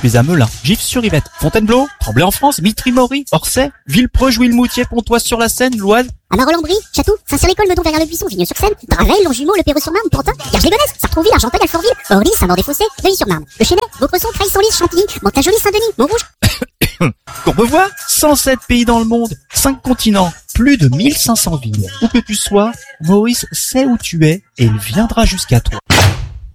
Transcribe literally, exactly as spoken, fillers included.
tu es à Melun, Gif-sur-Yvette, Fontainebleau, Tremblay en France, Mitry-Mory, Orsay, Villepreux, Jouy-le-Moutier, Pontoise-sur-la-Seine, Loise. À Marolles-en-Brie, Château, Saint-Cyr-l'École, Meudon, Verrières-le-Buisson, Vigneux-sur-Seine, Draveil, Longjumeau, Le Perreux-sur-Marne, Pantin, Garges-les-Gonesse, Sartrouville, Argenteuil, Alfortville, Orly, Saint-Maur-des-Fossés, Neuilly-sur-Marne, Le Chesnay, Vaucresson, Creil-Senlis, Chantilly, Mantes-la-Jolie, Saint-Denis, Montrouge. Courbevoie, cent sept pays dans le monde, cinq continents, plus de mille cinq cents villes. Où que tu sois, Maurice sait où tu es et il viendra jusqu'à toi.